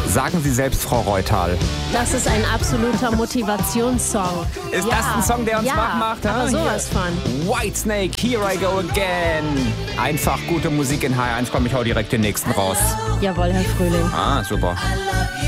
Sagen Sie selbst, Frau Reutal. Das ist ein absoluter Motivationssong. Ist das ein Song, der uns wach macht? Aber sowas von. Whitesnake, Here I Go Again. Einfach gute Musik in H1. Komm, ich hau direkt den nächsten raus. Jawohl, Herr Frühling. Ah, super.